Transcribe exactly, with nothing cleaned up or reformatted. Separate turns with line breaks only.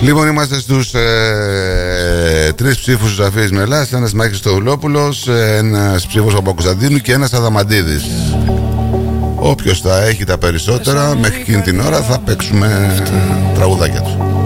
Λοιπόν, είμαστε στους ε, τρεις ψήφους του Ζαφίρης Μελάς, ένας Μάκης Στοουλόπουλος, ένας ψήφος από Κωνσταντίνου και ένας Αδαμαντίδης. Όποιος θα έχει τα περισσότερα μέχρι εκείνη την ώρα θα παίξουμε τραγουδάκια του.